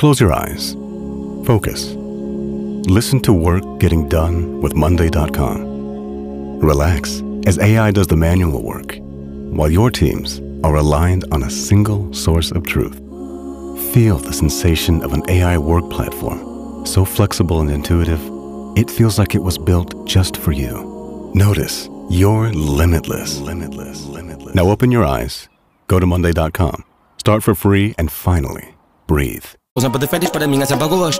Close your eyes. Focus. Listen to work getting done with Monday.com. Relax as AI does the manual work, while your teams are aligned on a single source of truth. Feel the sensation of an AI work platform, so flexible and intuitive, it feels like it was built just for you. Notice you're limitless. Now open your eyes, go to Monday.com, start for free, and finally, breathe. Usam para de férias para mim, é sempre a gosto.